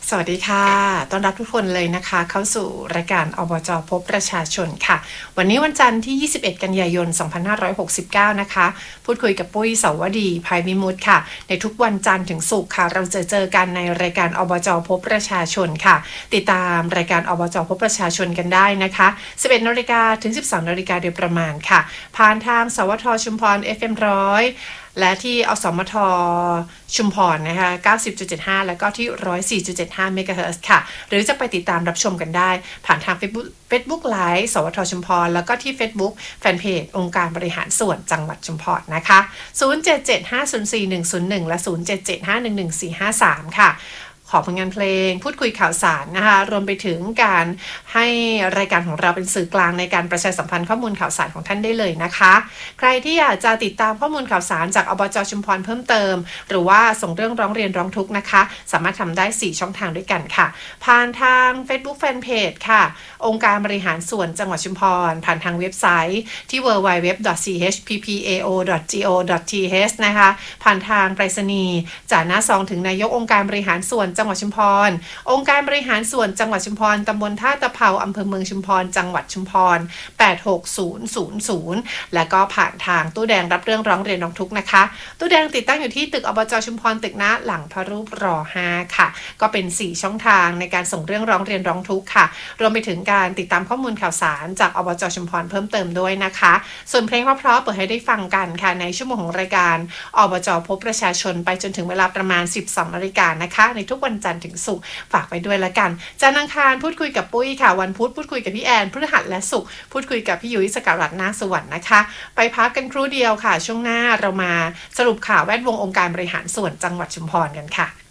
สวัสดีค่ะต้อนรับทุกคนเลยนะคะเข้าสู่รายการอบจ.พบประชาชนค่ะวันนี้วันจันทร์ที่21กันยายน2569นะคะพูดคุยกับปุ้ยเสาวดีภัยวิมุตติค่ะในทุกวันจันทร์ถึงศุกร์ค่ะเราเจอกันในรายการอบจ.พบประชาชนค่ะติดตามรายการอบจ.พบประชาชนกันได้นะคะ 11:00 นถึง 12:00 นโดยประมาณค่ะผ่านทางสวทชุมพร FM 100และที่อสมทชุมพรนะคะ 90.75 แล้วก็ที่ 104.75 เมกะเฮิรตซ์ค่ะหรือจะไปติดตามรับชมกันได้ผ่านทาง Facebook Live สวทชุมพรแล้วก็ที่ Facebook แฟนเพจองค์การบริหารส่วนจังหวัดชุมพรนะคะ 0775041101 และ 0775111453 ค่ะขอผลงานเพลงพูดคุยข่าวสารนะคะรวมไปถึงการให้รายการของเราเป็นสื่อกลางในการประชาสัมพันธ์ข้อมูลข่าวสารของท่านได้เลยนะคะใครที่อยากจะติดตามข้อมูลข่าวสารจากอบจ.ชุมพรเพิ่มเติมหรือว่าส่งเรื่องร้องเรียนร้องทุกข์นะคะสามารถทำได้4ช่องทางด้วยกันค่ะผ่านทาง Facebook Fanpage ค่ะองค์การบริหารส่วนจังหวัดชุมพรผ่านทางเว็บไซต์ที่ www.chppao.go.th นะคะผ่านทางไปรษณีย์จากหน้าซองถึงนายกองค์การบริหารส่วนจังหวัดชุมพรองค์การบริหารส่วนจังหวัดชุมพรตำบลท่าตะเภาอำเภอเมืองชุมพรจังหวัดชุมพร86000และก็ผ่านทางตู้แดงรับเรื่องร้องเรียนร้องทุกข์นะคะตู้แดงติดตั้งอยู่ที่ตึกอบจ.ชุมพรตึกหน้าหลังพระรูปร5ค่ะก็เป็น4ช่องทางในการส่งเรื่องร้องเรียนร้องทุกข์ค่ะรวมไปถึงการติดตามข้อมูลข่าวสารจากอบจ.ชุมพรเพิ่มเติมด้วยนะคะส่วนเพลงเพราะๆเปิดให้ได้ฟังกันค่ะในชั่วโมงของรายการอบจ.พบประชาชนไปจนถึงเวลาประมาณ 12:00 นนะคะในทุกวันจันทร์ถึงศุกร์ฝากไปด้วยละกันจันทร์อังคารพูดคุยกับปุ้ยค่ะวันพุธพูดคุยกับพี่แอนพฤหัสและศุกร์พูดคุยกับพี่ยุ้ยสกาวรัตน์นาคสวรรค์นะคะไปพักกันครู่เดียวค่ะช่วงหน้าเรามาสรุปข่าวแวดวงองค์การบริหารส่วนจังหวัดชุมพรกันค่ะ